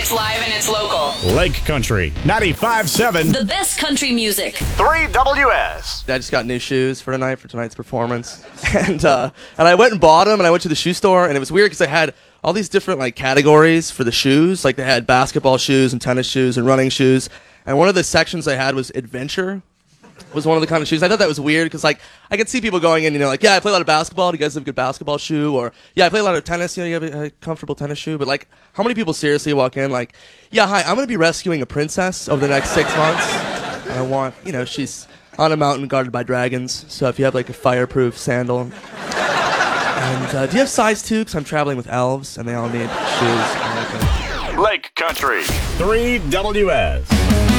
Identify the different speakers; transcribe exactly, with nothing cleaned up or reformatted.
Speaker 1: It's live and it's local.
Speaker 2: Lake Country ninety-five point seven.
Speaker 1: The best country music.
Speaker 2: three W S.
Speaker 3: I just got new shoes for tonight for tonight's performance, and uh, and I went and bought them. And I went to the shoe store, and it was weird because they had all these different like categories for the shoes. Like they had basketball shoes and tennis shoes and running shoes. And one of the sections they had was adventure. Was one of the kind of shoes. I thought that was weird because like I could see people going in, you know, like yeah, I play a lot of basketball. Do you guys have a good basketball shoe? Or yeah, I play a lot of tennis. You know, you have a, a comfortable tennis shoe. But like, how many people seriously walk in like, yeah, hi, I'm gonna be rescuing a princess over the next six months, and I want, you know, she's on a mountain guarded by dragons. So if you have like a fireproof sandal, and uh, do you have size two? Because I'm traveling with elves, and they all need shoes.
Speaker 2: Lake Country three W S.